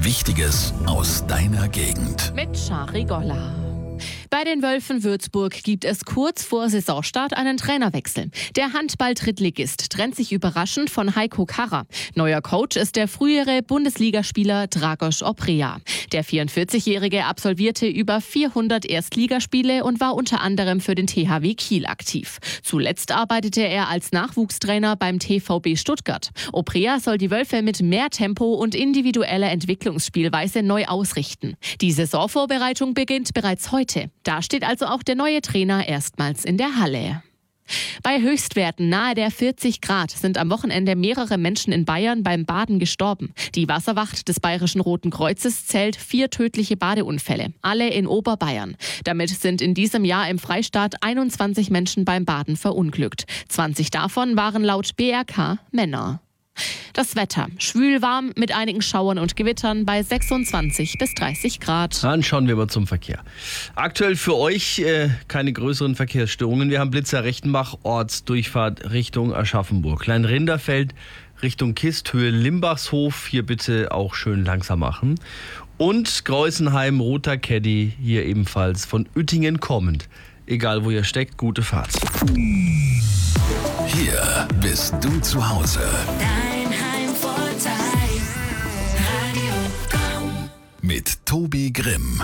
Wichtiges aus deiner Gegend. Mit Shari Golla. Bei den Wölfen Würzburg gibt es kurz vor Saisonstart einen Trainerwechsel. Der Handball-Drittligist trennt sich überraschend von Heiko Karrer. Neuer Coach ist der frühere Bundesligaspieler Dragos Oprea. Der 44-Jährige absolvierte über 400 Erstligaspiele und war unter anderem für den THW Kiel aktiv. Zuletzt arbeitete er als Nachwuchstrainer beim TVB Stuttgart. Oprea soll die Wölfe mit mehr Tempo und individueller Entwicklungsspielweise neu ausrichten. Die Saisonvorbereitung beginnt bereits heute. Da steht also auch der neue Trainer erstmals in der Halle. Bei Höchstwerten nahe der 40 Grad sind am Wochenende mehrere Menschen in Bayern beim Baden gestorben. Die Wasserwacht des Bayerischen Roten Kreuzes zählt 4 tödliche Badeunfälle, alle in Oberbayern. Damit sind in diesem Jahr im Freistaat 21 Menschen beim Baden verunglückt. 20 davon waren laut BRK Männer. Das Wetter. Schwül warm mit einigen Schauern und Gewittern bei 26 bis 30 Grad. Dann schauen wir mal zum Verkehr. Aktuell für euch keine größeren Verkehrsstörungen. Wir haben Blitzer Rechtenbach, Ortsdurchfahrt Richtung Aschaffenburg. Klein-Rinderfeld Richtung Kist, Höhe Limbachshof. Hier bitte auch schön langsam machen. Und Greußenheim, Roter Caddy, hier ebenfalls von Uettingen kommend. Egal wo ihr steckt, gute Fahrt. Hier bist du zu Hause. Dein Heimvorteil. Radio Komm. Mit Tobi Grimm.